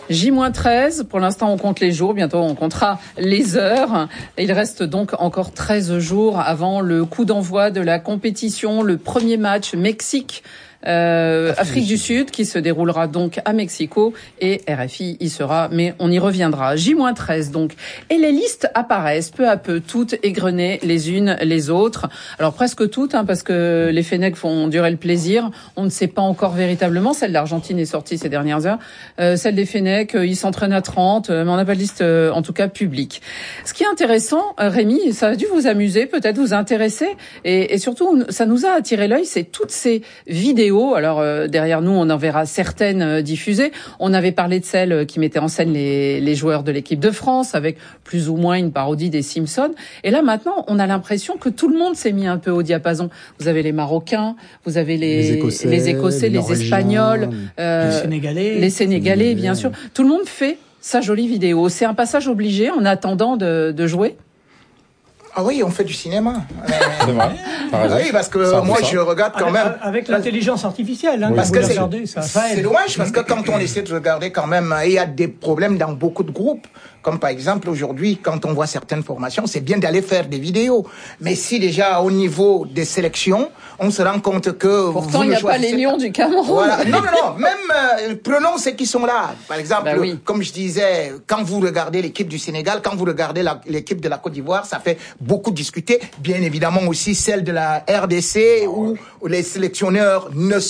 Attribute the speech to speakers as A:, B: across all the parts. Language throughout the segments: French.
A: J-13, pour l'instant on compte les jours, bientôt on comptera les heures. Il reste donc encore 13 jours avant le coup d'envoi de la compétition, le premier match Mexique. Afrique du Sud qui se déroulera donc à Mexico et RFI y sera, mais on y reviendra. J-13 donc. Et les listes apparaissent peu à peu, toutes égrenées les unes les autres. Alors presque toutes, parce que les Fennecs font durer le plaisir. On ne sait pas encore véritablement. Celle de l'Argentine est sortie ces dernières heures. Celle des Fennecs, ils s'entraînent à 30, mais on n'a pas de liste en tout cas publique. Ce qui est intéressant, Rémi, ça a dû vous amuser, peut-être vous intéresser, et surtout ça nous a attiré l'œil, c'est toutes ces vidéos. Alors derrière nous, on en verra certaines diffusées. On avait parlé de celles qui mettaient en scène les joueurs de l'équipe de France avec plus ou moins une parodie des Simpsons. Et là maintenant, on a l'impression que tout le monde s'est mis un peu au diapason. Vous avez les Marocains, vous avez les Écossais, les Espagnols, les Sénégalais, bien sûr. Tout le monde fait sa jolie vidéo. C'est un passage obligé en attendant de jouer.
B: Ah oui, on fait du cinéma.
C: C'est vrai.
B: Oui, parce que moi, je regarde quand même...
D: Avec l'intelligence artificielle,
B: oui. Parce que
D: c'est
B: dommage, parce que quand on essaie de regarder quand même, il y a des problèmes dans beaucoup de groupes. Comme par exemple, aujourd'hui, quand on voit certaines formations, c'est bien d'aller faire des vidéos. Mais si déjà, au niveau des sélections, on se rend compte que...
A: Pourtant, il n'y a pas les Lions du Cameroun.
B: Voilà. Non. Même, prenons ceux qui sont là. Par exemple, comme je disais, quand vous regardez l'équipe du Sénégal, quand vous regardez l'équipe de la Côte d'Ivoire, ça fait beaucoup discuter. Bien évidemment aussi celle de la RDC, où les sélectionneurs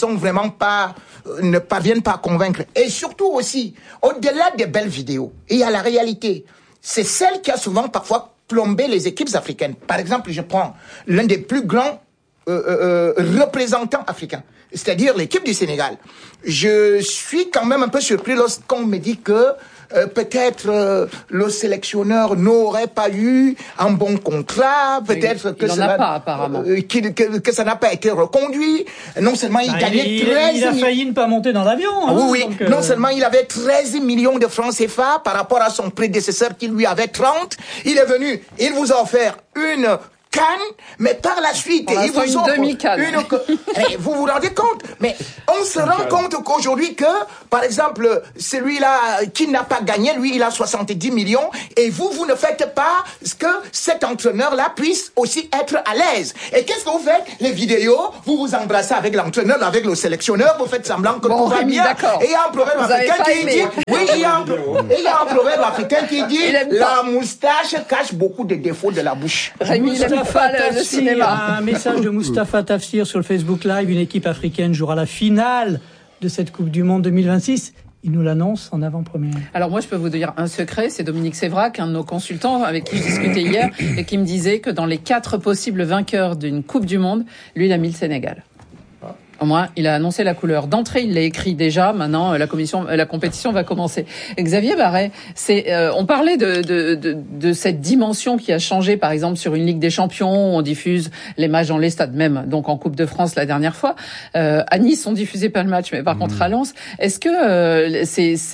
B: ne parviennent pas à convaincre. Et surtout aussi, au-delà des belles vidéos, il y a la réalité. C'est celle qui a souvent parfois plombé les équipes africaines. Par exemple, je prends l'un des plus grands représentants africains, c'est-à-dire l'équipe du Sénégal. Je suis quand même un peu surpris lorsqu'on me dit que peut-être le sélectionneur n'aurait pas eu un bon contrat, peut-être que ça n'a pas apparemment, que ça n'a pas été reconduit. Non seulement il gagnait 13
D: il a failli ne pas monter dans l'avion.
B: Oui. Donc, non seulement il avait 13 millions de francs CFA par rapport à son prédécesseur qui lui avait 30. Il est venu, il vous a offert une canne, mais par la suite, ils vous ont
A: demi-canne.
B: Vous vous rendez compte? Mais on se rend compte qu'aujourd'hui que, par exemple, celui-là qui n'a pas gagné, lui, il a 70 millions, et vous ne faites pas ce que cet entraîneur-là puisse aussi être à l'aise. Et qu'est-ce que vous faites? Les vidéos, vous vous embrassez avec l'entraîneur, avec le sélectionneur, vous faites semblant que tout va bien.
A: D'accord.
B: Et il y a un proverbe africain qui dit, il y a un proverbe africain qui dit, la moustache cache beaucoup de défauts de la bouche.
A: Rémi, le cinéma.
D: Un message de Mustapha Tafsir sur le Facebook Live. Une équipe africaine jouera la finale de cette Coupe du Monde 2026. Il nous l'annonce en avant-première.
A: Alors moi, je peux vous dire un secret. C'est Dominique Sévrac, un de nos consultants avec qui je discutais hier et qui me disait que dans les 4 possibles vainqueurs d'une Coupe du Monde, lui, il a mis le Sénégal. Au moins, il a annoncé la couleur. D'entrée, il l'a écrit déjà. Maintenant, la compétition va commencer. Xavier Barret, on parlait de cette dimension qui a changé, par exemple, sur une Ligue des Champions. On diffuse les matchs dans les stades, même donc en Coupe de France la dernière fois. À Nice, on diffusait pas le match, mais par contre à Lens. Est-ce que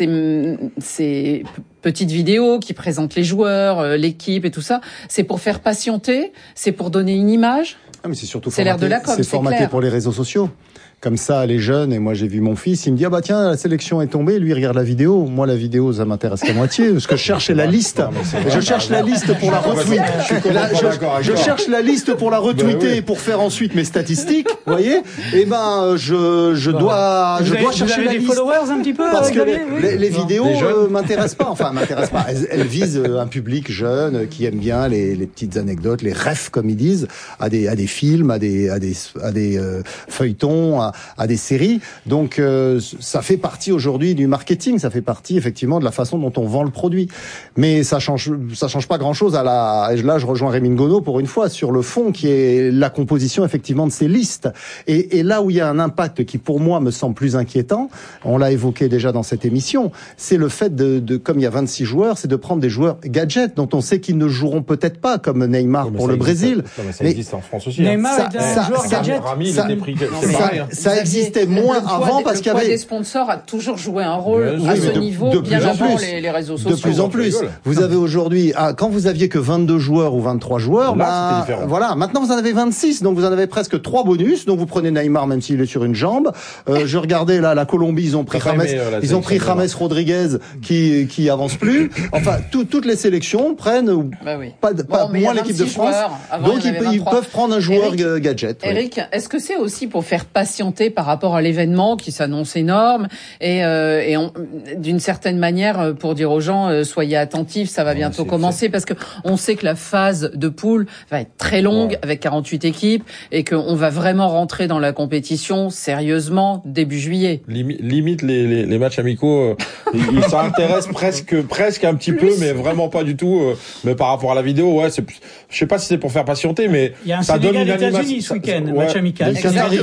A: ces petites vidéos qui présentent les joueurs, l'équipe et tout ça, c'est pour faire patienter, c'est pour donner une image?
C: Ah, mais c'est surtout
A: l'air de la com,
C: c'est formaté
A: clair.
C: pour les réseaux sociaux. Comme ça, les jeunes, et moi j'ai vu mon fils, il me dit, ah bah tiens, la sélection est tombée, lui il regarde la vidéo. Moi la vidéo, ça m'intéresse qu'à moitié, parce que je cherche la liste. Je cherche la liste pour la retweet. Je cherche la liste pour la retweeter et pour faire ensuite mes statistiques, vous voyez. Et ben, je dois chercher la liste.
D: Des followers un petit peu?
C: Parce que les vidéos m'intéressent pas. Enfin, m'intéressent pas. Elles visent un public jeune qui aime bien les petites anecdotes, les refs comme ils disent, à des films, à des feuilletons, à des séries. Donc ça fait partie aujourd'hui du marketing, ça fait partie effectivement de la façon dont on vend le produit. Mais ça change pas grand-chose là je rejoins Rémi Ngono pour une fois sur le fond qui est la composition effectivement de ces listes. Et là où il y a un impact qui pour moi me semble plus inquiétant, on l'a évoqué déjà dans cette émission, c'est le fait de comme il y a 26 joueurs, c'est de prendre des joueurs gadgets dont on sait qu'ils ne joueront peut-être pas comme Neymar pour le Brésil.
E: Ça existe en France aussi.
D: Neymar est un joueur gadget.
C: ça existait moins avant parce qu'il y avait...
A: Le poids des sponsors a toujours joué un rôle à ce niveau, bien avant les réseaux sociaux.
C: De plus en plus. Vous avez aujourd'hui, quand vous aviez que 22 joueurs ou 23 joueurs,
E: là, c'était différent.
C: Voilà. Maintenant, vous en avez 26, donc vous en avez presque 3 bonus. Donc vous prenez Neymar, même s'il est sur une jambe. Je regardais là, la Colombie, ils ont pris James Rodriguez qui avance plus. Enfin, toutes les sélections prennent pas moins l'équipe de France. Donc ils peuvent prendre un joueur gadget.
A: Eric, est-ce que c'est aussi pour faire patienter par rapport à l'événement qui s'annonce énorme et d'une certaine manière pour dire aux gens soyez attentifs, ça va bientôt commencer parce que on sait que la phase de poule va être très longue avec 48 équipes et qu'on va vraiment rentrer dans la compétition sérieusement début juillet.
E: Limite les matchs amicaux, ils s'intéressent presque un petit peu, mais vraiment pas du tout. Mais par rapport à la vidéo, je sais pas si c'est pour faire patienter, mais ça donne une animation.
D: Ce week-end, match amical.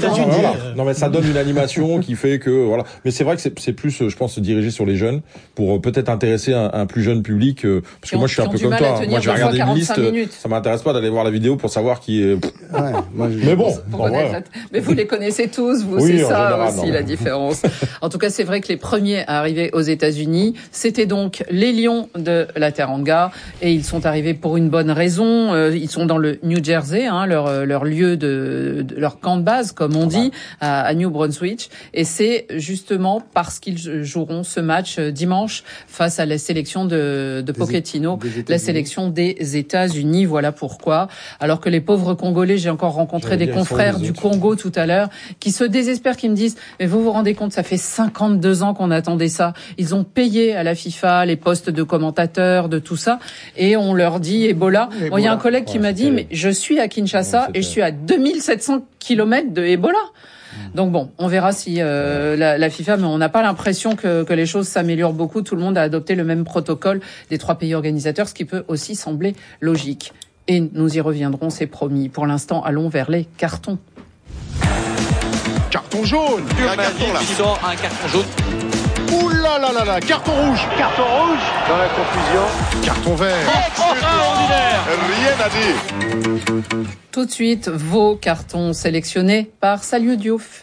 E: Non, mais ça donne une animation qui fait que voilà. Mais c'est vrai que c'est plus, je pense, dirigé sur les jeunes pour peut-être intéresser un plus jeune public. Parce que moi, je suis un peu comme toi. Moi, je vais regarder une liste. Ça m'intéresse pas d'aller voir la vidéo pour savoir qui est. Mais bon.
A: Mais vous les connaissez tous, vous. C'est ça aussi la différence. En tout cas, c'est vrai que les premiers à arriver aux États-Unis, c'était donc les Lions de la Teranga, et ils sont arrivés pour une bonne raison. Ils sont dans le New Jersey, leur lieu de leur camp de base, comme on dit, à New Brunswick, et c'est justement parce qu'ils joueront ce match dimanche face à la sélection de Pochettino, la sélection des États-Unis. Voilà pourquoi. Alors que les pauvres Congolais, j'ai encore rencontré des confrères du Congo tout à l'heure, qui se désespèrent, qui me disent mais vous vous rendez compte, ça fait 52 ans qu'on attendait ça. Ils ont payé à la FIFA les postes de commentateurs, de tout ça, et on leur dit Ebola. Bon, il y a un collègue qui m'a dit mais je suis à Kinshasa et je suis à 2700 kilomètres de Ebola. Donc bon, on verra si la FIFA, mais on n'a pas l'impression que les choses s'améliorent beaucoup. Tout le monde a adopté le même protocole des 3 pays organisateurs, ce qui peut aussi sembler logique. Et nous y reviendrons, c'est promis. Pour l'instant, allons vers les cartons.
F: Carton jaune.
G: Un carton là. Qui sort un carton jaune.
F: Ouh là là là là, carton rouge.
G: Carton rouge.
F: Dans la confusion. Carton vert.
G: Extraordinaire.
F: Rien à dire.
A: Tout de suite, vos cartons sélectionnés par Saliou Diouf.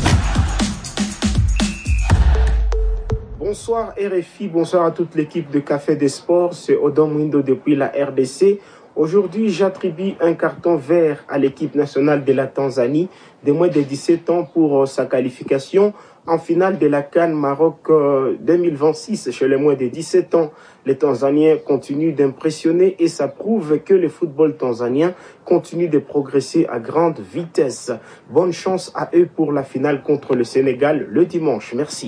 H: Bonsoir RFI, bonsoir à toute l'équipe de Café des Sports. C'est Odon Mwindo depuis la RDC. Aujourd'hui, j'attribue un carton vert à l'équipe nationale de la Tanzanie de moins de 17 ans pour sa qualification en finale de la CAN Maroc 2026 chez les moins de 17 ans. Les Tanzaniens continuent d'impressionner et ça prouve que le football tanzanien continue de progresser à grande vitesse. Bonne chance à eux pour la finale contre le Sénégal le dimanche. Merci.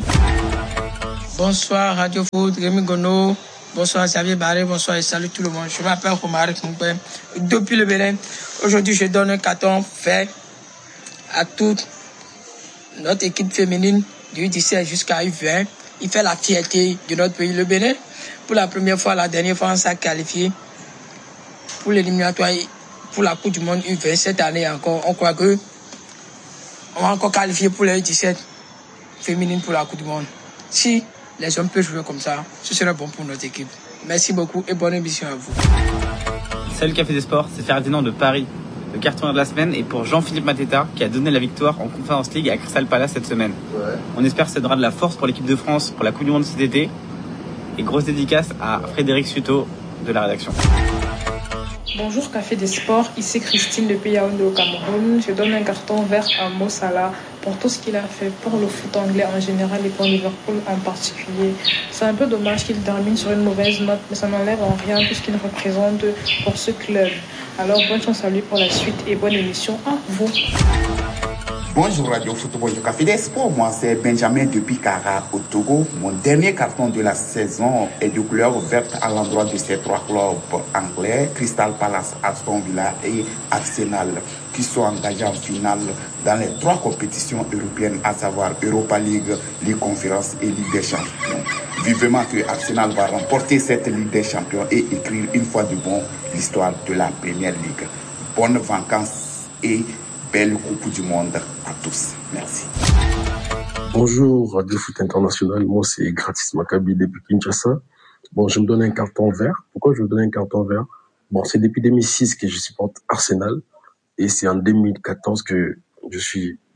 I: Bonsoir Radio Foot, Rémi Gono. Bonsoir Xavier Barré, bonsoir et salut tout le monde. Je m'appelle Romaric Moukbe depuis le Bénin. Aujourd'hui, je donne un carton vert à toute notre équipe féminine du U17 jusqu'à U20. Il fait la fierté de notre pays, le Bénin. Pour la première fois, la dernière fois, on s'est qualifié pour l'éliminatoire pour la Coupe du Monde U20. Cette année encore, on croit que on va encore qualifier pour les U17 féminines pour la Coupe du Monde. Si les hommes peuvent jouer comme ça, ce serait bon pour notre équipe. Merci beaucoup et bonne émission à vous.
J: Salut Café des Sports, c'est Ferdinand de Paris. Le carton de la semaine est pour Jean-Philippe Mateta qui a donné la victoire en Conference League à Crystal Palace cette semaine. On espère que ça donnera de la force pour l'équipe de France pour la Coupe du Monde cet été. Et grosse dédicace à Frédéric Suto de la rédaction.
K: Bonjour Café des Sports, ici Christine depuis Yaoundé au Cameroun. Je donne un carton vert à Mo Salah pour tout ce qu'il a fait pour le foot anglais en général et pour Liverpool en particulier. C'est un peu dommage qu'il termine sur une mauvaise note, mais ça n'enlève en rien tout ce qu'il représente pour ce club. Alors bonne chance à lui pour la suite et bonne émission à vous.
L: Bonjour Radio Football du Café des Sports, moi c'est Benjamin depuis Kara au Togo. Mon dernier carton de la saison est de couleur verte à l'endroit de ces 3 clubs anglais, Crystal Palace, Aston Villa et Arsenal, qui sont engagés en finale dans les 3 compétitions européennes, à savoir Europa League, Ligue Conférence et Ligue des Champions. Vivement que Arsenal va remporter cette Ligue des Champions et écrire une fois de bon l'histoire de la Première Ligue. Bonnes vacances et belle Coupe du Monde à tous. Merci.
M: Bonjour Radio Foot International, moi c'est Gratis Maccabi depuis Kinshasa. Bon, je me donne un carton vert. Pourquoi je me donne un carton vert? Bon, c'est depuis 2006 que je supporte Arsenal et c'est en 2014 que je suis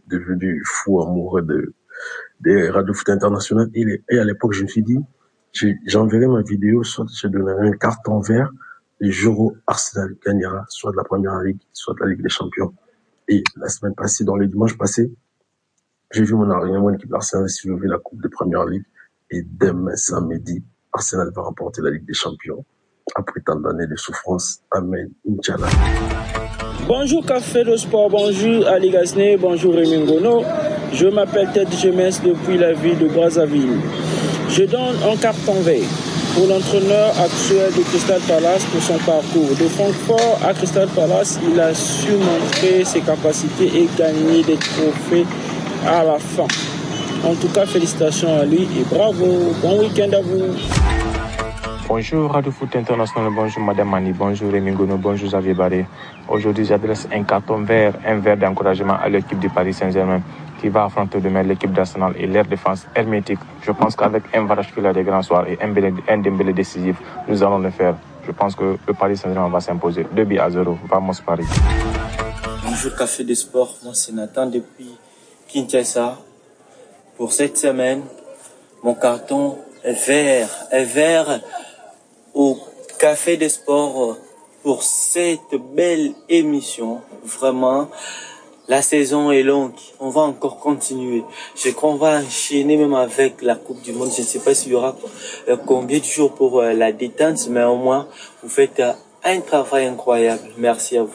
M: devenu fou amoureux des Radio Foot International. Et à l'époque, je me suis dit, j'enverrai ma vidéo, soit je donnerai un carton vert les jours où Arsenal gagnera, soit de la Première Ligue, soit de la Ligue des Champions. Et la semaine passée, dans le dimanche passé, j'ai vu mon équipe Arsenal soulever la Coupe de Première Ligue. Et demain, samedi, Arsenal va remporter la Ligue des Champions. Après tant d'années de souffrance. Amen. Inch'Allah.
N: Bonjour Café de Sport, bonjour Ali Gasné, bonjour Rémi Ngono. Je m'appelle Ted Jemes depuis la ville de Brazzaville. Je donne un carton vert pour l'entraîneur actuel de Crystal Palace pour son parcours. De Francfort à Crystal Palace, il a su montrer ses capacités et gagner des trophées à la fin. En tout cas, félicitations à lui et bravo. Bon week-end à vous.
O: Bonjour Radio Foot International, bonjour Madame Mani, bonjour Rémi Ngono, bonjour Xavier Barré. Aujourd'hui, j'adresse un carton vert, un verre d'encouragement à l'équipe du Paris Saint-Germain qui va affronter demain l'équipe d'Arsenal et leur défense hermétique. Je pense qu'avec un Varachkila des grands soirs et un Dembélé décisif, nous allons le faire. Je pense que le Paris Saint-Germain va s'imposer. 2-0, vamos Paris.
P: Bonjour Café des Sports, moi c'est Nathan depuis Kinshasa. Pour cette semaine, mon carton est vert au Café des Sports pour cette belle émission. Vraiment, la saison est longue. On va encore continuer. Je crois qu'on va enchaîner même avec la Coupe du Monde. Je ne sais pas s'il y aura combien de jours pour la détente, mais au moins, vous faites un travail incroyable. Merci à vous.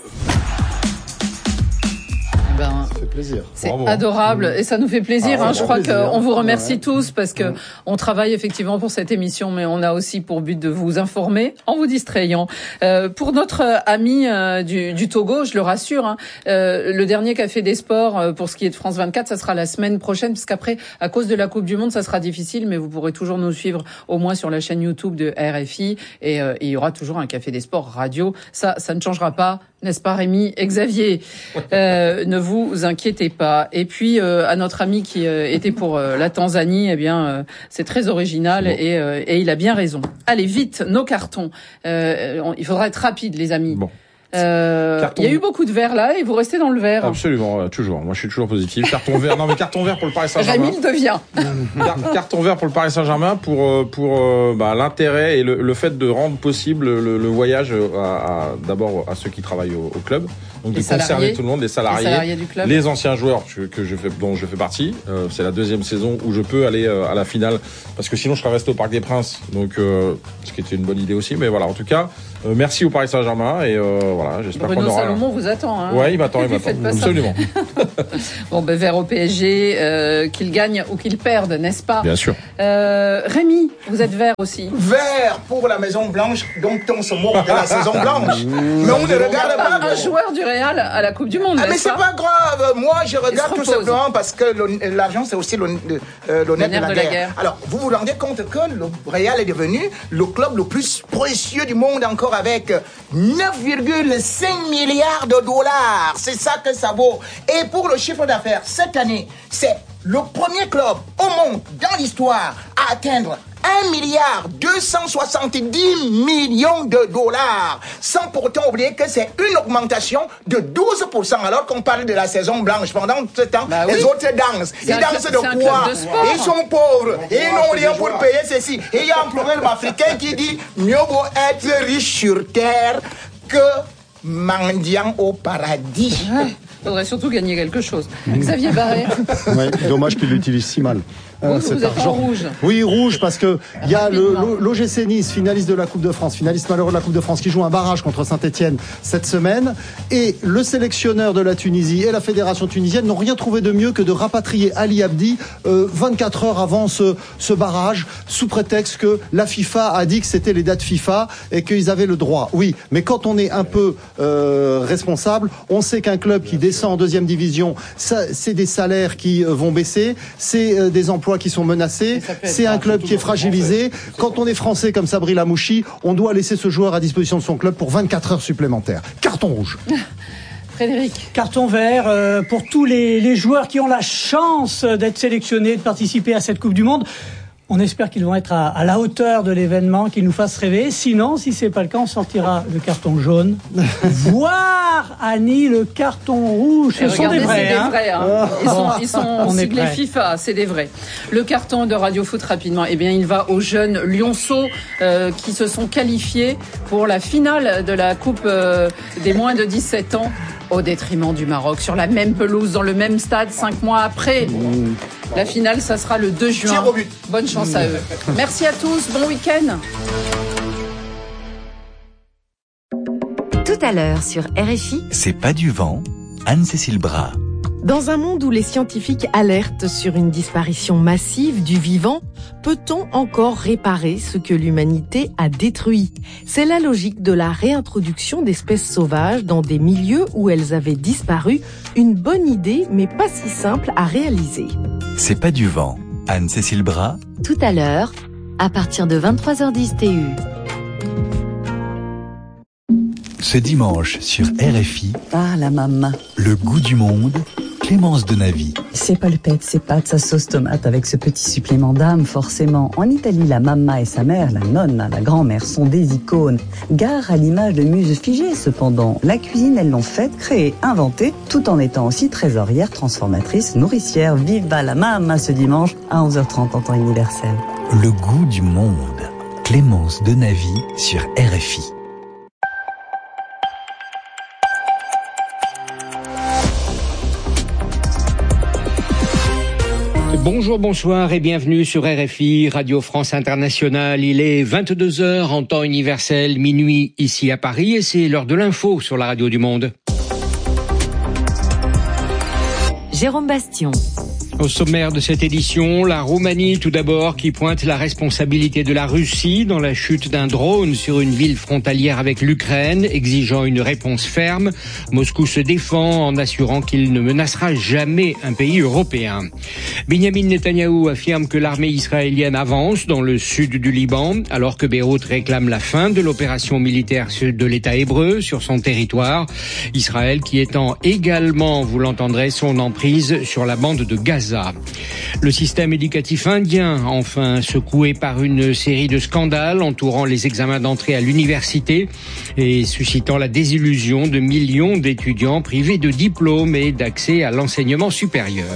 C: Ça fait plaisir.
A: C'est adorable et ça nous fait plaisir. Je crois qu'on vous remercie tous parce que on travaille effectivement pour cette émission, mais on a aussi pour but de vous informer en vous distrayant. Pour notre ami du Togo, je le rassure, le dernier Café des Sports pour ce qui est de France 24, ça sera la semaine prochaine, parce qu'après, à cause de la Coupe du Monde, ça sera difficile, mais vous pourrez toujours nous suivre au moins sur la chaîne YouTube de RFI et il y aura toujours un Café des Sports radio. Ça ne changera pas. N'est-ce pas Rémi et Xavier? Ne vous inquiétez pas. Et puis à notre ami qui était pour la Tanzanie, eh bien c'est très original et il a bien raison. Allez vite, nos cartons. Il faudra être rapide les amis. Bon. Il y a eu beaucoup de verre là et vous restez dans le vert.
E: Absolument, toujours. Moi, je suis toujours positif. Carton vert. Non, mais carton vert pour le Paris Saint-Germain.
A: Rémi devient.
E: Carton vert pour le Paris Saint-Germain pour l'intérêt et le fait de rendre possible le voyage d'abord à ceux qui travaillent au club. Donc de concerner tout le monde, les salariés
A: du club.
E: Les anciens joueurs dont je fais partie. C'est la deuxième saison où je peux aller à la finale parce que sinon je serais resté au Parc des Princes. Donc ce qui était une bonne idée aussi. Mais voilà, en tout cas, merci au Paris Saint-Germain et voilà, j'espère qu'on aura.
A: Bruno Salomon vous attend.
E: Ouais, il m'attend. Absolument.
A: Bon, vers au PSG, qu'il gagne ou qu'il perde, n'est-ce pas?
E: Bien sûr.
A: Rémi, vous êtes vert aussi.
B: Vert pour la Maison Blanche, donc on se moque de la saison blanche. Mais on ne regarde pas
A: un joueur du Real à la Coupe du Monde.
B: Mais c'est pas grave. Moi, je regarde tout simplement parce que l'argent, c'est aussi l'honneur de la guerre. Alors, vous vous rendez compte que le Real est devenu le club le plus précieux du monde encore avec 9,5 milliards de dollars. C'est ça que ça vaut. Et pour le chiffre d'affaires, cette année, c'est le premier club au monde dans l'histoire à atteindre 1,270 milliard de dollars, sans pourtant oublier que c'est une augmentation de 12%, alors qu'on parle de la saison blanche. Pendant ce temps, les autres dansent. Ils dansent de quoi? Ils sont pauvres. Et ils n'ont rien pour payer ceci. Et il y a un proverbe africain qui dit « Mieux vaut être riche sur terre que mendiant au paradis ».
A: Il faudrait surtout gagner quelque chose. Xavier Barré.
C: Ouais, dommage qu'il l'utilise si mal.
A: Vous êtes en rouge.
C: Oui, rouge, parce que il y a l'OGC Nice, finaliste de la Coupe de France, finaliste malheureux de la Coupe de France, qui joue un barrage contre Saint-Etienne cette semaine. Et le sélectionneur de la Tunisie et la fédération tunisienne n'ont rien trouvé de mieux que de rapatrier Ali Abdi 24 heures avant ce barrage, sous prétexte que la FIFA a dit que c'était les dates FIFA et qu'ils avaient le droit. Oui, mais quand on est un peu responsable, on sait qu'un club qui descend en deuxième division, c'est des salaires qui vont baisser, c'est des emplois qui sont menacés, c'est un club qui est fragilisé. Quand on est français comme Sabri Lamouchi, on doit laisser ce joueur à disposition de son club pour 24 heures supplémentaires. Carton rouge.
A: Frédéric.
D: Carton vert pour tous les joueurs qui ont la chance d'être sélectionnés, de participer à cette Coupe du Monde. On espère qu'ils vont être à la hauteur de l'événement, qu'ils nous fassent rêver. Sinon, si c'est pas le cas, on sortira le carton jaune, voire, Annie, le carton rouge. Ce sont des vrais.
A: C'est des vrais. Ils sont siglés FIFA, c'est des vrais. Le carton de Radio Foot, rapidement, eh bien, il va aux jeunes lionceaux qui se sont qualifiés pour la finale de la Coupe des moins de 17 ans. Au détriment du Maroc, sur la même pelouse, dans le même stade, 5 mois après. La finale, ça sera le 2 juin.
B: Tir au but.
A: Bonne chance à eux. Merci à tous, bon week-end.
Q: Tout à l'heure sur RFI.
R: C'est pas du vent, Anne-Cécile Bras.
S: Dans un monde où les scientifiques alertent sur une disparition massive du vivant, peut-on encore réparer ce que l'humanité a détruit ? C'est la logique de la réintroduction d'espèces sauvages dans des milieux où elles avaient disparu, une bonne idée mais pas si simple à réaliser.
R: C'est pas du vent, Anne-Cécile Bras.
Q: Tout à l'heure, à partir de 23h10 TU.
R: Ce dimanche sur RFI,
T: Ah la maman,
R: le goût du monde, Clémence Donavi.
T: c'est polpette, c'est pâtes, sa sauce tomate avec ce petit supplément d'âme forcément. En Italie, la mamma et sa mère, la nonna, la grand-mère sont des icônes. Gare à l'image de muses figées cependant. La cuisine, elles l'ont faite, créée, inventée, tout en étant aussi trésorière, transformatrice, nourricière. Viva la mamma ce dimanche à 11h30 en temps universel.
R: Le goût du monde, Clémence Donavi sur RFI.
U: Bonjour, bonsoir et bienvenue sur RFI, Radio France Internationale. Il est 22h en temps universel, minuit ici à Paris et c'est l'heure de l'info sur la Radio du Monde.
Q: Jérôme Bastion.
U: Au sommaire de cette édition, la Roumanie tout d'abord qui pointe la responsabilité de la Russie dans la chute d'un drone sur une ville frontalière avec l'Ukraine, exigeant une réponse ferme. Moscou se défend en assurant qu'il ne menacera jamais un pays européen. Benyamin Netanyahou affirme que l'armée israélienne avance dans le sud du Liban, alors que Beyrouth réclame la fin de l'opération militaire de l'État hébreu sur son territoire. Israël qui étend également, vous l'entendrez, son emprise sur la bande de Gaza. Le système éducatif indien, enfin secoué par une série de scandales entourant les examens d'entrée à l'université et suscitant la désillusion de millions d'étudiants privés de diplôme et d'accès à l'enseignement supérieur.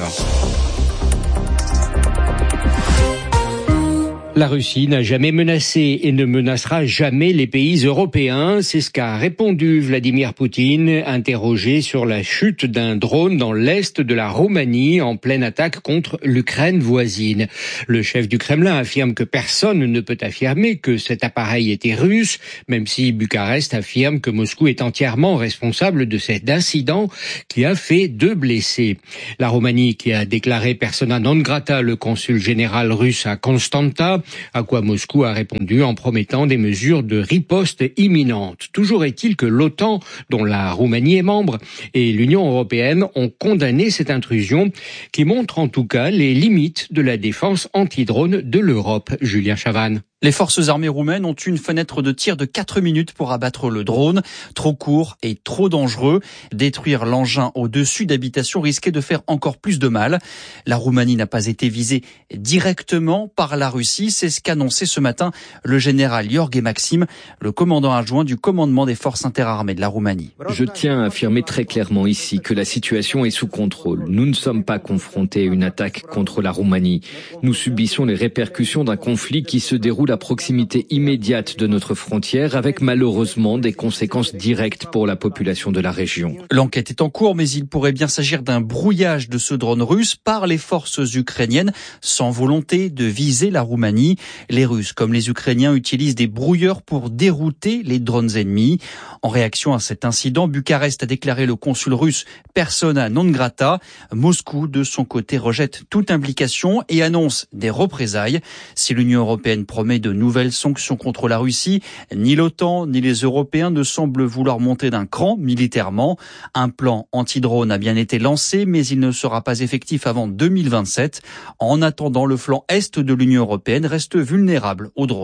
U: La Russie n'a jamais menacé et ne menacera jamais les pays européens. C'est ce qu'a répondu Vladimir Poutine, interrogé sur la chute d'un drone dans l'est de la Roumanie en pleine attaque contre l'Ukraine voisine. Le chef du Kremlin affirme que personne ne peut affirmer que cet appareil était russe, même si Bucarest affirme que Moscou est entièrement responsable de cet incident qui a fait 2 blessés. La Roumanie qui a déclaré persona non grata le consul général russe à Constanta, à quoi Moscou a répondu en promettant des mesures de riposte imminentes. Toujours est-il que l'OTAN, dont la Roumanie est membre, et l'Union européenne ont condamné cette intrusion qui montre en tout cas les limites de la défense anti-drone de l'Europe. Julien Chavannes.
V: Les forces armées roumaines ont une fenêtre de tir de 4 minutes pour abattre le drone. Trop court et trop dangereux. Détruire l'engin au-dessus d'habitations risquait de faire encore plus de mal. La Roumanie n'a pas été visée directement par la Russie. C'est ce qu'annonçait ce matin le général Gheorghe Maxim, le commandant adjoint du commandement des forces interarmées de la Roumanie.
W: Je tiens à affirmer très clairement ici que la situation est sous contrôle. Nous ne sommes pas confrontés à une attaque contre la Roumanie. Nous subissons les répercussions d'un conflit qui se déroule à proximité immédiate de notre frontière, avec malheureusement des conséquences directes pour la population de la région.
V: L'enquête est en cours, mais il pourrait bien s'agir d'un brouillage de ce drone russe par les forces ukrainiennes, sans volonté de viser la Roumanie. Les Russes, comme les Ukrainiens, utilisent des brouilleurs pour dérouter les drones ennemis. En réaction à cet incident, Bucarest a déclaré le consul russe persona non grata. Moscou, de son côté, rejette toute implication et annonce des représailles. Si l'Union européenne promet de nouvelles sanctions contre la Russie, ni l'OTAN ni les Européens ne semblent vouloir monter d'un cran militairement. Un plan anti-drone a bien été lancé, mais il ne sera pas effectif avant 2027. En attendant, le flanc est de l'Union européenne reste vulnérable aux drones.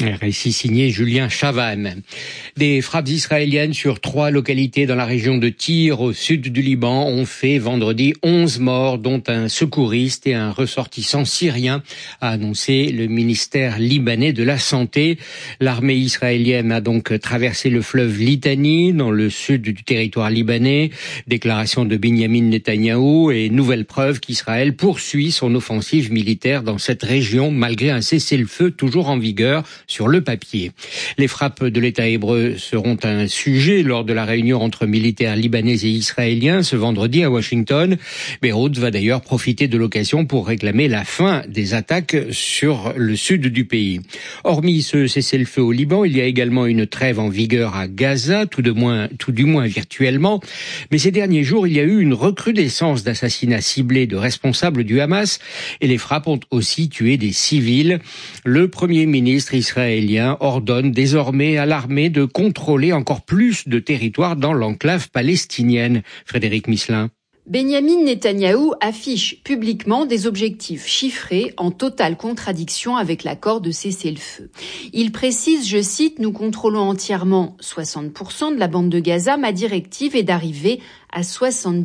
U: Récit signé Julien Chavannes. Des frappes israéliennes sur 3 localités dans la région de Tyr, au sud du Liban, ont fait vendredi 11 morts, dont un secouriste et un ressortissant syrien, a annoncé le ministère libanais de la Santé. L'armée israélienne a donc traversé le fleuve Litani, dans le sud du territoire libanais. Déclaration de Benyamin Netanyahou et nouvelle preuve qu'Israël poursuit son offensive militaire dans cette région, malgré un cessez-le-feu toujours en vigueur sur le papier. Les frappes de l'État hébreu seront un sujet lors de la réunion entre militaires libanais et israéliens ce vendredi à Washington. Beyrouth va d'ailleurs profiter de l'occasion pour réclamer la fin des attaques sur le sud du pays. Hormis ce cessez-le-feu au Liban, il y a également une trêve en vigueur à Gaza, tout du moins virtuellement. Mais ces derniers jours, il y a eu une recrudescence d'assassinats ciblés de responsables du Hamas et les frappes ont aussi tué des civils. Le Premier ministre israélien ordonne désormais à l'armée de contrôler encore plus de territoires dans l'enclave palestinienne. Frédéric Misselin.
F: Benyamin Netanyahou affiche publiquement des objectifs chiffrés en totale contradiction avec l'accord de cessez-le-feu. Il précise, je cite, « Nous contrôlons entièrement 60% de la bande de Gaza. Ma directive est d'arriver à 70%. »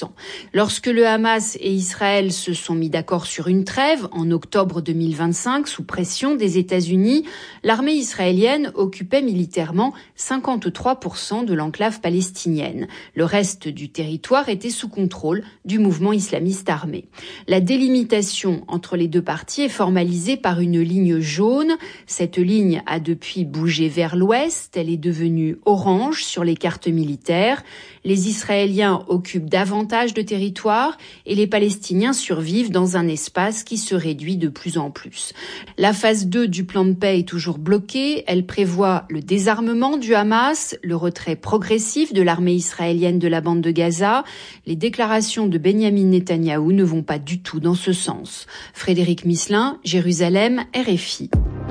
F: Lorsque le Hamas et Israël se sont mis d'accord sur une trêve en octobre 2025 sous pression des États-Unis, l'armée israélienne occupait militairement 53% de l'enclave palestinienne. Le reste du territoire était sous contrôle du mouvement islamiste armé. La délimitation entre les deux parties est formalisée par une ligne jaune. Cette ligne a depuis bougé vers l'ouest. Elle est devenue orange sur les cartes militaires. Les Israéliens occupent davantage de territoire et les Palestiniens survivent dans un espace qui se réduit de plus en plus. La phase 2 du plan de paix est toujours bloquée. Elle prévoit le désarmement du Hamas, le retrait progressif de l'armée israélienne de la bande de Gaza. Les déclarations de Benyamin Netanyahou ne vont pas du tout dans ce sens. Frédéric Misselin, Jérusalem, RFI.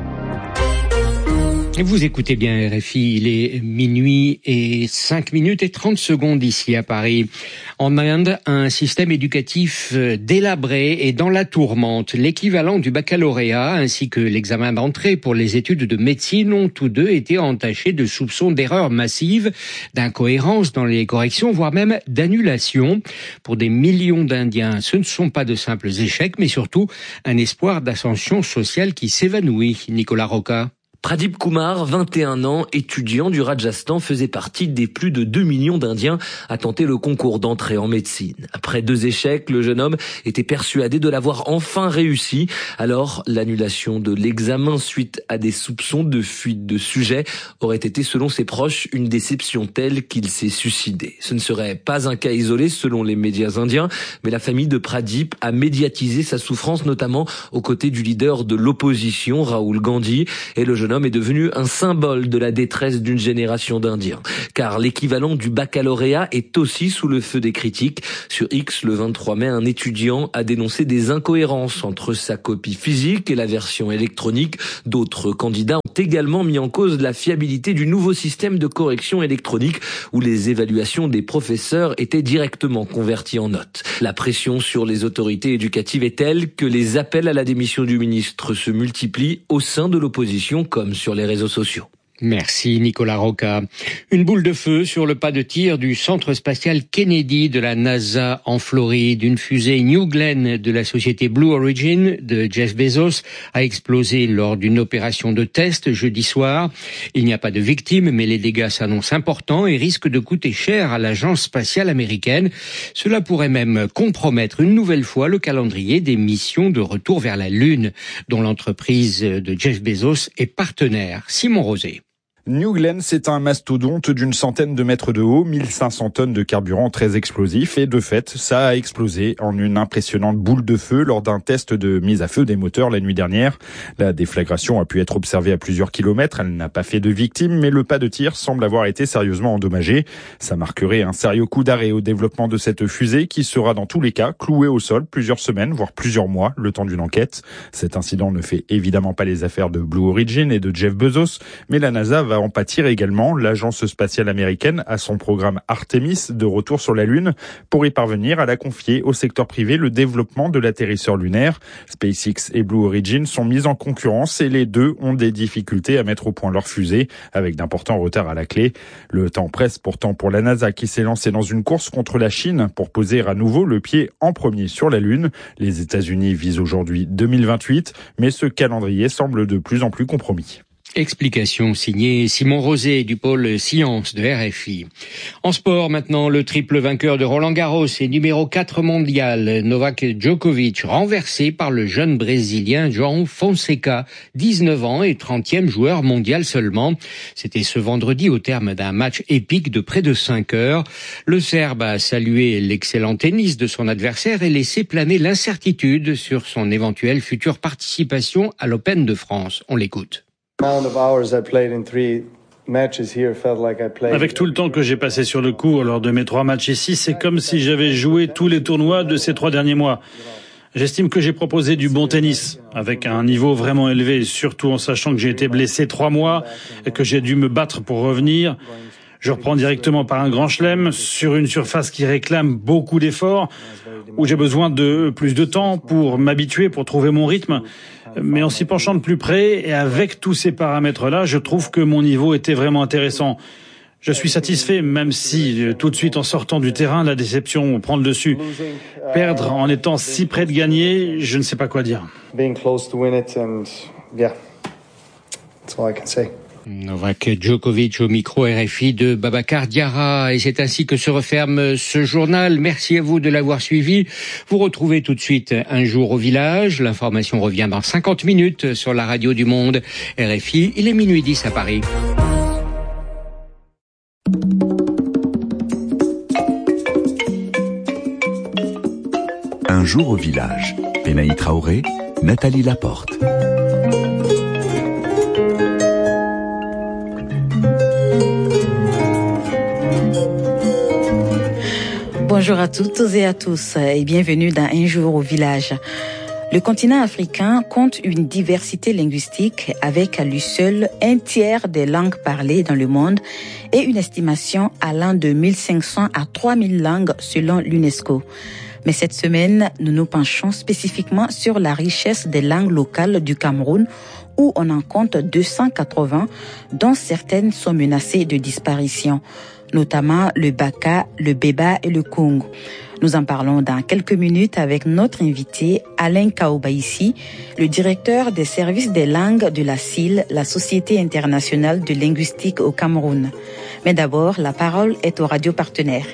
U: Vous écoutez bien RFI, il est minuit et 5 minutes et 30 secondes ici à Paris. En Inde, un système éducatif délabré et dans la tourmente. L'équivalent du baccalauréat ainsi que l'examen d'entrée pour les études de médecine ont tous deux été entachés de soupçons d'erreurs massives, d'incohérences dans les corrections, voire même d'annulation. Pour des millions d'Indiens, ce ne sont pas de simples échecs, mais surtout un espoir d'ascension sociale qui s'évanouit. Nicolas Roca.
G: Pradip Kumar, 21 ans, étudiant du Rajasthan, faisait partie des plus de 2 millions d'Indiens à tenter le concours d'entrée en médecine. Après 2 échecs, le jeune homme était persuadé de l'avoir enfin réussi. Alors, l'annulation de l'examen suite à des soupçons de fuite de sujets aurait été, selon ses proches, une déception telle qu'il s'est suicidé. Ce ne serait pas un cas isolé, selon les médias indiens, mais la famille de Pradip a médiatisé sa souffrance, notamment aux côtés du leader de l'opposition, Rahul Gandhi, et le jeune homme est devenu un symbole de la détresse d'une génération d'Indiens. Car l'équivalent du baccalauréat est aussi sous le feu des critiques. Sur X, le 23 mai, un étudiant a dénoncé des incohérences entre sa copie physique et la version électronique. D'autres candidats ont également mis en cause la fiabilité du nouveau système de correction électronique où les évaluations des professeurs étaient directement converties en notes. La pression sur les autorités éducatives est telle que les appels à la démission du ministre se multiplient au sein de l'opposition comme sur les réseaux sociaux.
U: Merci Nicolas Roca. Une boule de feu sur le pas de tir du centre spatial Kennedy de la NASA en Floride. Une fusée New Glenn de la société Blue Origin de Jeff Bezos a explosé lors d'une opération de test jeudi soir. Il n'y a pas de victimes, mais les dégâts s'annoncent importants et risquent de coûter cher à l'agence spatiale américaine. Cela pourrait même compromettre une nouvelle fois le calendrier des missions de retour vers la Lune, dont l'entreprise de Jeff Bezos est partenaire. Simon Rosé.
H: New Glenn, c'est un mastodonte d'une centaine de mètres de haut, 1500 tonnes de carburant très explosif et de fait, ça a explosé en une impressionnante boule de feu lors d'un test de mise à feu des moteurs la nuit dernière. La déflagration a pu être observée à plusieurs kilomètres, elle n'a pas fait de victimes, mais le pas de tir semble avoir été sérieusement endommagé. Ça marquerait un sérieux coup d'arrêt au développement de cette fusée qui sera dans tous les cas clouée au sol plusieurs semaines, voire plusieurs mois, le temps d'une enquête. Cet incident ne fait évidemment pas les affaires de Blue Origin et de Jeff Bezos, mais la NASA va va en pâtir également. L'agence spatiale américaine a son programme Artemis de retour sur la Lune. Pour y parvenir, elle a confié au secteur privé le développement de l'atterrisseur lunaire. SpaceX et Blue Origin sont mis en concurrence et les deux ont des difficultés à mettre au point leur fusée, avec d'importants retards à la clé. Le temps presse pourtant pour la NASA qui s'est lancée dans une course contre la Chine pour poser à nouveau le pied en premier sur la Lune. Les États-Unis visent aujourd'hui 2028, mais ce calendrier semble de plus en plus compromis.
U: Explication signée Simon Rosé du pôle Sciences de RFI. En sport maintenant, le triple vainqueur de Roland-Garros et numéro 4 mondial, Novak Djokovic, renversé par le jeune Brésilien João Fonseca, 19 ans et 30e joueur mondial seulement. C'était ce vendredi au terme d'un match épique de près de 5 heures. Le Serbe a salué l'excellent tennis de son adversaire et laissé planer l'incertitude sur son éventuelle future participation à l'Open de France. On l'écoute.
I: Avec tout le temps que j'ai passé sur le court lors de mes 3 matchs ici, c'est comme si j'avais joué tous les tournois de ces 3 derniers mois. J'estime que j'ai proposé du bon tennis, avec un niveau vraiment élevé, surtout en sachant que j'ai été blessé 3 mois et que j'ai dû me battre pour revenir. Je reprends directement par un grand chelem sur une surface qui réclame beaucoup d'efforts, où j'ai besoin de plus de temps pour m'habituer, pour trouver mon rythme. Mais en s'y penchant de plus près et avec tous ces paramètres-là, je trouve que mon niveau était vraiment intéressant. Je suis satisfait, même si tout de suite en sortant du terrain, la déception prend le dessus. Perdre en étant si près de gagner, je ne sais pas quoi dire.
U: Novak Djokovic au micro RFI de Babacar Diarra. Et c'est ainsi que se referme ce journal. Merci à vous de l'avoir suivi. Vous retrouvez tout de suite Un jour au village. L'information revient dans 50 minutes sur la radio du Monde. RFI, il est minuit 10 à Paris.
R: Un jour au village. Benaï Traoré, Nathalie Laporte.
J: Bonjour à toutes et à tous et bienvenue dans Un jour au village. Le continent africain compte une diversité linguistique avec à lui seul 1/3 des langues parlées dans le monde et une estimation allant de 1500 à 3000 langues selon l'UNESCO. Mais cette semaine, nous nous penchons spécifiquement sur la richesse des langues locales du Cameroun où on en compte 280, dont certaines sont menacées de disparition, notamment le Baka, le Beba et le Kong. Nous en parlons dans quelques minutes avec notre invité Alain Kaobaïsi, le directeur des services des langues de la SIL, la Société internationale de linguistique au Cameroun. Mais d'abord, la parole est aux radios partenaires.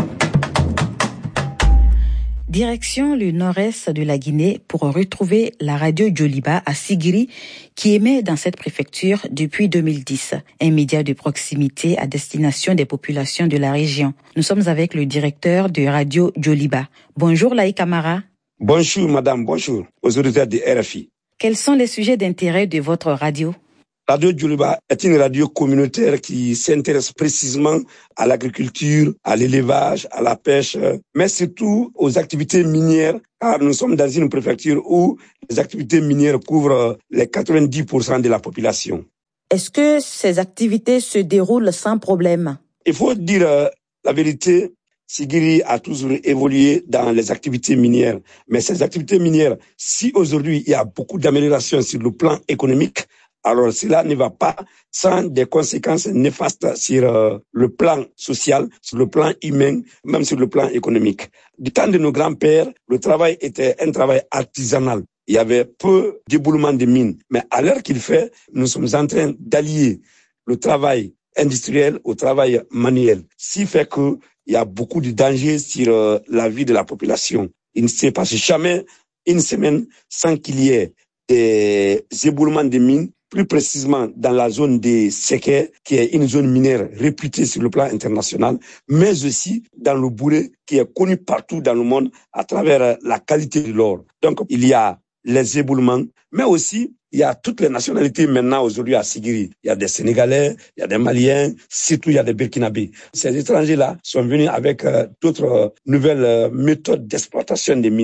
J: Direction le nord-est de la Guinée pour retrouver la radio Djoliba à Sigiri qui émet dans cette préfecture depuis 2010, un média de proximité à destination des populations de la région. Nous sommes avec le directeur de radio Djoliba. Bonjour Laï Camara.
K: Bonjour madame, bonjour aux auditeurs de RFI.
J: Quels sont les sujets d'intérêt de votre radio?
K: Radio Djoliba est une radio communautaire qui s'intéresse précisément à l'agriculture, à l'élevage, à la pêche, mais surtout aux activités minières, car nous sommes dans une préfecture où les activités minières couvrent les 90% de la population.
J: Est-ce que ces activités se déroulent sans problème?
K: Il faut dire la vérité, Sigiri a toujours évolué dans les activités minières, mais ces activités minières, si aujourd'hui il y a beaucoup d'améliorations sur le plan économique, alors cela ne va pas sans des conséquences néfastes sur le plan social, sur le plan humain, même sur le plan économique. Du temps de nos grands-pères, le travail était un travail artisanal. Il y avait peu d'éboulements de mines. Mais à l'heure qu'il fait, nous sommes en train d'allier le travail industriel au travail manuel. Ce qui fait qu'il y a beaucoup de dangers sur la vie de la population. Il ne se passe jamais une semaine sans qu'il y ait des éboulements de mines, plus précisément dans la zone des Séquais, qui est une zone minière réputée sur le plan international, mais aussi dans le Bouré, qui est connu partout dans le monde à travers la qualité de l'or. Donc, il y a les éboulements, mais aussi, il y a toutes les nationalités maintenant aujourd'hui à Sigiri. Il y a des Sénégalais, il y a des Maliens, surtout il y a des Burkinabés. Ces étrangers-là sont venus avec d'autres nouvelles méthodes d'exploitation des mines.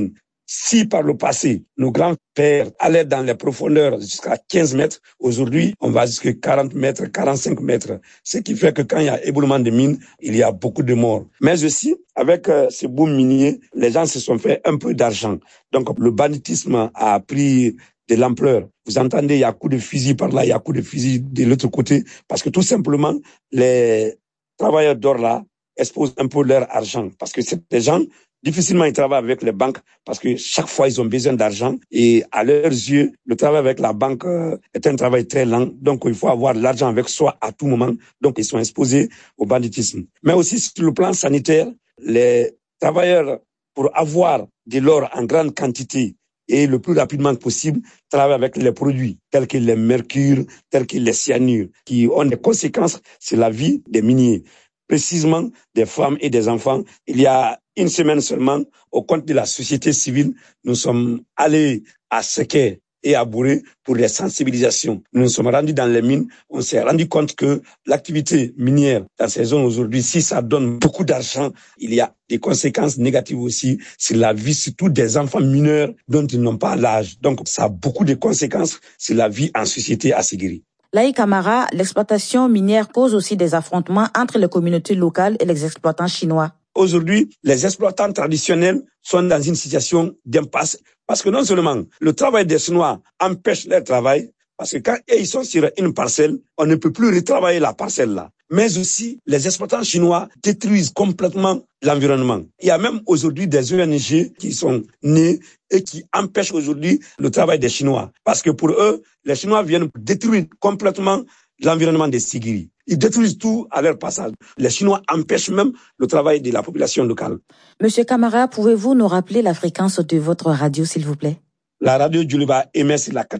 K: Si par le passé, nos grands-pères allaient dans les profondeurs jusqu'à 15 mètres, aujourd'hui, on va jusqu'à 40 mètres, 45 mètres. Ce qui fait que quand il y a éboulement de mines, il y a beaucoup de morts. Mais aussi, avec ce boom minier, les gens se sont fait un peu d'argent. Donc, le banditisme a pris de l'ampleur. Vous entendez, il y a coup de fusil par là, il y a coup de fusil de l'autre côté, parce que tout simplement, les travailleurs d'or là exposent un peu leur argent, parce que c'est des gens, difficilement ils travaillent avec les banques, parce que chaque fois ils ont besoin d'argent, et à leurs yeux, le travail avec la banque est un travail très lent, donc il faut avoir l'argent avec soi à tout moment, donc ils sont exposés au banditisme. Mais aussi sur le plan sanitaire, les travailleurs, pour avoir de l'or en grande quantité, et le plus rapidement possible, travailler avec les produits tels que les mercures, tels que les cyanures, qui ont des conséquences sur la vie des miniers, précisément des femmes et des enfants. Il y a une semaine seulement, au compte de la société civile, nous sommes allés à Séké et à Bouré pour des sensibilisations. Nous nous sommes rendus dans les mines, on s'est rendu compte que l'activité minière dans ces zones aujourd'hui, si ça donne beaucoup d'argent, il y a des conséquences négatives aussi sur la vie, surtout des enfants mineurs dont ils n'ont pas l'âge. Donc ça a beaucoup de conséquences sur la vie en société à Séguiri.
J: Laï Camara, l'exploitation minière cause aussi des affrontements entre les communautés locales et les exploitants chinois.
K: Aujourd'hui, les exploitants traditionnels sont dans une situation d'impasse parce que non seulement le travail des Chinois empêche leur travail, parce que quand ils sont sur une parcelle, on ne peut plus retravailler la parcelle là. Mais aussi, les exploitants chinois détruisent complètement l'environnement. Il y a même aujourd'hui des ONG qui sont nés et qui empêchent aujourd'hui le travail des Chinois. Parce que pour eux, les Chinois viennent détruire complètement l'environnement des Séguiri. Ils détruisent tout à leur passage. Les Chinois empêchent même le travail de la population locale.
J: Monsieur Camara, pouvez-vous nous rappeler la fréquence de votre radio, s'il vous plaît?
K: La radio Djoliba émet sur la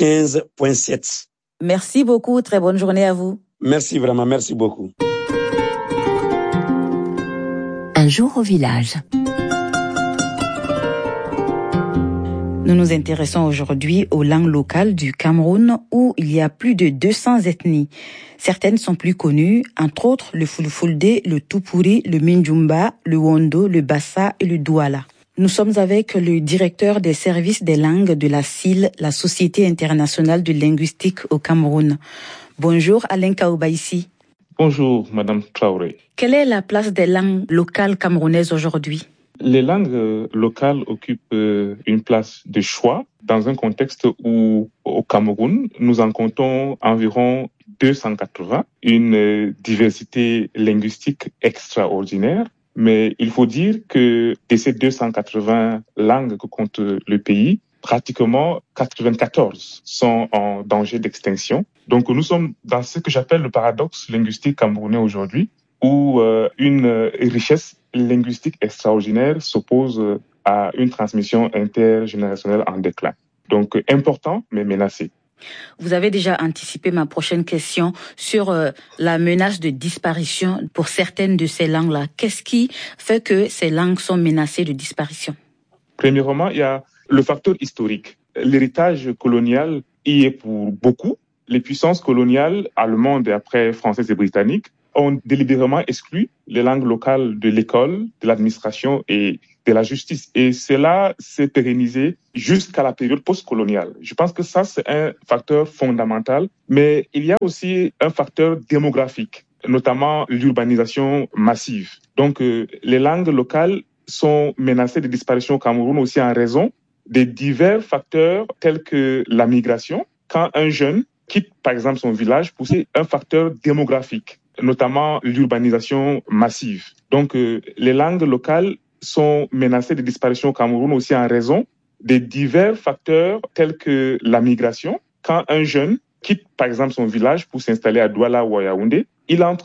K: 95.7.
J: Merci beaucoup. Très bonne journée à vous.
K: Merci vraiment. Merci beaucoup.
Q: Un jour au village.
J: Nous nous intéressons aujourd'hui aux langues locales du Cameroun où il y a plus de 200 ethnies. Certaines sont plus connues, entre autres le Fulfulde, le Tupuri, le Minjumba, le Wondo, le Bassa et le Douala. Nous sommes avec le directeur des services des langues de la SIL, la Société internationale de linguistique au Cameroun. Bonjour Alain Kaoubaïsi.
L: Bonjour Madame Traoré.
J: Quelle est la place des langues locales camerounaises aujourd'hui ?
L: Les langues locales occupent une place de choix dans un contexte où, au Cameroun, nous en comptons environ 280, une diversité linguistique extraordinaire. Mais il faut dire que de ces 280 langues que compte le pays, pratiquement 94 sont en danger d'extinction. Donc nous sommes dans ce que j'appelle le paradoxe linguistique camerounais aujourd'hui, où une richesse linguistique extraordinaire s'oppose à une transmission intergénérationnelle en déclin. Donc important, mais menacé.
J: Vous avez déjà anticipé ma prochaine question sur la menace de disparition pour certaines de ces langues-là. Qu'est-ce qui fait que ces langues sont menacées de disparition ?
L: Premièrement, il y a le facteur historique. L'héritage colonial y est pour beaucoup. Les puissances coloniales allemandes et après françaises et britanniques ont délibérément exclu les langues locales de l'école, de l'administration et de la justice. Et cela s'est pérennisé jusqu'à la période postcoloniale. Je pense que ça, c'est un facteur fondamental. Mais il y a aussi un facteur démographique, notamment l'urbanisation massive. Donc, les langues locales sont menacées de disparition au Cameroun aussi en raison des divers facteurs tels que la migration. Quand un jeune quitte, par exemple, son village, pour un facteur démographique, notamment l'urbanisation massive. Donc, les langues locales sont menacées de disparition au Cameroun aussi en raison des divers facteurs tels que la migration. Quand un jeune quitte, par exemple, son village pour s'installer à Douala ou à Yaoundé, il entre